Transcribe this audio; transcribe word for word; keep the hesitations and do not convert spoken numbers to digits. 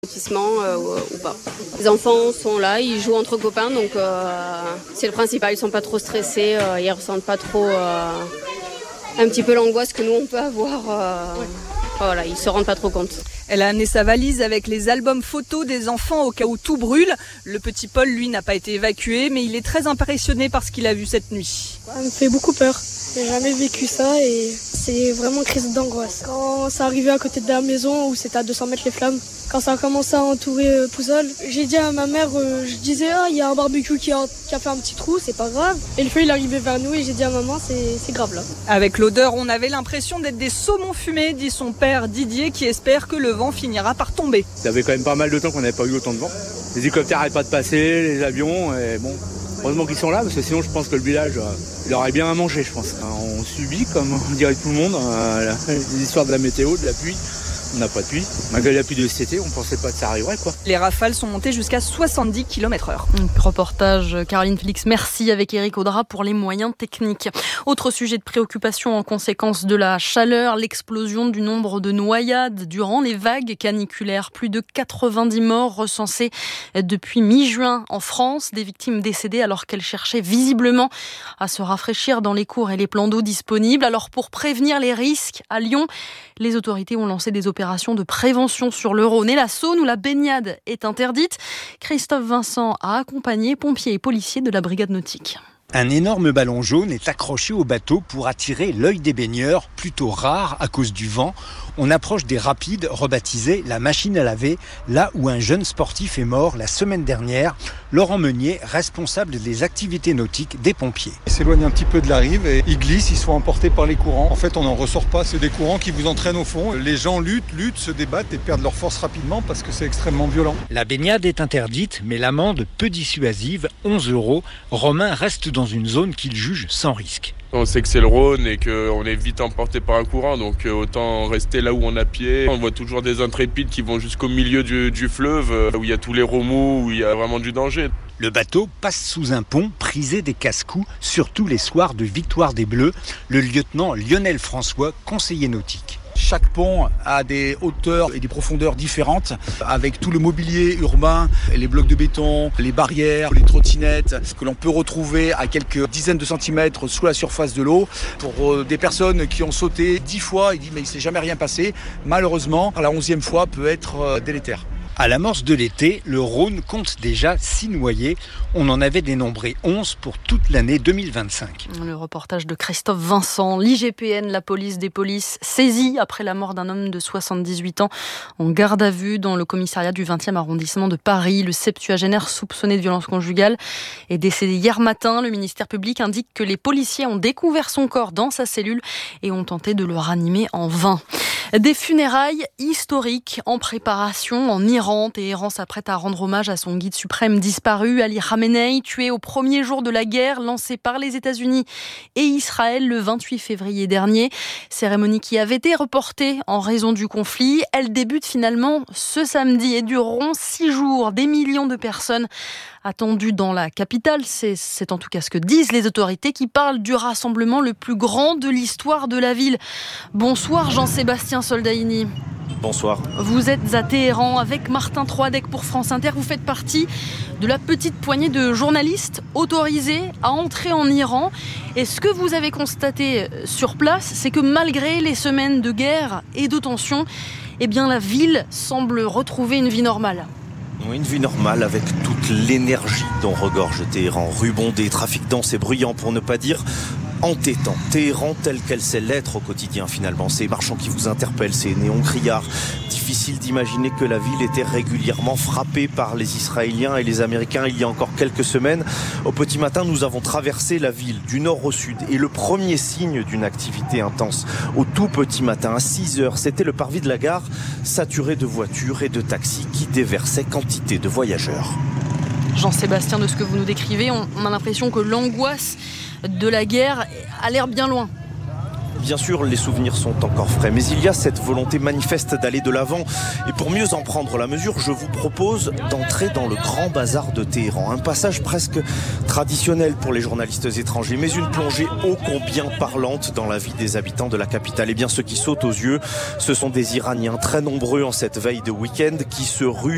Euh, ou pas. Les enfants sont là, ils jouent entre copains, donc euh, c'est le principal. Ils sont pas trop stressés, euh, ils ressentent pas trop euh, un petit peu l'angoisse que nous on peut avoir. Euh, ouais. Voilà, ils se rendent pas trop compte. Elle a amené sa valise avec les albums photos des enfants au cas où tout brûle. Le petit Paul, lui, n'a pas été évacué, mais il est très impressionné par ce qu'il a vu cette nuit. Ça me fait beaucoup peur. J'ai jamais vécu ça et c'est vraiment crise d'angoisse. Quand ça arrivait à côté de la maison où c'était à deux cents mètres les flammes, quand ça a commencé à entourer euh, Pouzol, j'ai dit à ma mère, euh, je disais ah il y a un barbecue qui a, qui a fait un petit trou, c'est pas grave. Et le feu il arrivait vers nous et j'ai dit à maman c'est, c'est grave là. Avec l'odeur, on avait l'impression d'être des saumons fumés, dit son père Didier qui espère que le vent finira par tomber. Ça avait quand même pas mal de temps qu'on n'avait pas eu autant de vent. Les hélicoptères n'arrêtent pas de passer, les avions, et bon. Heureusement qu'ils sont là, parce que sinon je pense que le village, euh, il aurait bien à manger, je pense. On subit, comme on dirait tout le monde, euh, les histoires de la météo, de la pluie. On n'a pas de pluie. Malgré la pluie de cet été, on ne pensait pas que ça arriverait, quoi. Les rafales sont montées jusqu'à soixante-dix kilomètres heure. Reportage Caroline Félix, merci avec Eric Audra pour les moyens techniques. Autre sujet de préoccupation en conséquence de la chaleur, l'explosion du nombre de noyades durant les vagues caniculaires. Plus de quatre-vingt-dix morts recensés depuis mi-juin en France. Des victimes décédées alors qu'elles cherchaient visiblement à se rafraîchir dans les cours et les plans d'eau disponibles. Alors pour prévenir les risques, à Lyon, les autorités ont lancé des opérations de prévention sur le Rhône et la Saône où la baignade est interdite. Christophe Vincent a accompagné pompiers et policiers de la brigade nautique. Un énorme ballon jaune est accroché au bateau pour attirer l'œil des baigneurs, plutôt rare à cause du vent. On approche des rapides rebaptisés la machine à laver, là où un jeune sportif est mort la semaine dernière. Laurent Meunier, responsable des activités nautiques des pompiers. Ils s'éloignent un petit peu de la rive et ils glissent, ils sont emportés par les courants. En fait, on n'en ressort pas, c'est des courants qui vous entraînent au fond. Les gens luttent, luttent, se débattent et perdent leur force rapidement parce que c'est extrêmement violent. La baignade est interdite, mais l'amende peu dissuasive, onze euros. Romain reste dans une zone qu'il juge sans risque. On sait que c'est le Rhône et qu'on est vite emporté par un courant, donc autant rester là où on a pied. On voit toujours des intrépides qui vont jusqu'au milieu du, du fleuve, où il y a tous les remous, où il y a vraiment du danger. Le bateau passe sous un pont prisé des casse-coups, surtout les soirs de victoire des Bleus. Le lieutenant Lionel François, conseiller nautique. Chaque pont a des hauteurs et des profondeurs différentes, avec tout le mobilier urbain, les blocs de béton, les barrières, les trottinettes, que l'on peut retrouver à quelques dizaines de centimètres sous la surface de l'eau. Pour des personnes qui ont sauté dix fois, ils disent mais il ne s'est jamais rien passé. Malheureusement, la onzième fois peut être délétère. À l'amorce de l'été, le Rhône compte déjà six noyés. On en avait dénombré onze pour toute l'année deux mille vingt-cinq. Le reportage de Christophe Vincent. L'I G P N, la police des polices, saisie après la mort d'un homme de soixante-dix-huit ans en garde à vue dans le commissariat du vingtième arrondissement de Paris. Le septuagénaire soupçonné de violence conjugale est décédé hier matin. Le ministère public indique que les policiers ont découvert son corps dans sa cellule et ont tenté de le ranimer en vain. Des funérailles historiques en préparation en Iran. Téhéran s'apprête à rendre hommage à son guide suprême disparu, Ali Khamenei, tué au premier jour de la guerre lancée par les États-Unis et Israël le vingt-huit février dernier. Cérémonie qui avait été reportée en raison du conflit. Elle débute finalement ce samedi et dureront six jours. Des millions de personnes attendues dans la capitale. C'est, c'est en tout cas ce que disent les autorités qui parlent du rassemblement le plus grand de l'histoire de la ville. Bonsoir Jean-Sébastien Soldaini. Bonsoir. Vous êtes à Téhéran avec Martin Troadec pour France Inter. Vous faites partie de la petite poignée de journalistes autorisés à entrer en Iran. Et ce que vous avez constaté sur place, c'est que malgré les semaines de guerre et de tension, eh bien la ville semble retrouver une vie normale. Oui, une vie normale avec toute l'énergie dont regorge Téhéran. Rue bondée, trafic dense et bruyant pour ne pas dire entêtant. Téhéran telle qu'elle sait l'être au quotidien finalement. Ces marchands qui vous interpellent, ces néons criards. Difficile d'imaginer que la ville était régulièrement frappée par les Israéliens et les Américains il y a encore quelques semaines. Au petit matin, nous avons traversé la ville du nord au sud et le premier signe d'une activité intense au tout petit matin à six heures, c'était le parvis de la gare saturé de voitures et de taxis qui déversaient quantité de voyageurs. Jean-Sébastien, de ce que vous nous décrivez, on a l'impression que l'angoisse de la guerre a l'air bien loin. Bien sûr, les souvenirs sont encore frais, mais il y a cette volonté manifeste d'aller de l'avant. Et pour mieux en prendre la mesure, je vous propose d'entrer dans le grand bazar de Téhéran. Un passage presque traditionnel pour les journalistes étrangers, mais une plongée ô combien parlante dans la vie des habitants de la capitale. Et bien, ce qui saute aux yeux, ce sont des Iraniens très nombreux en cette veille de week-end qui se ruent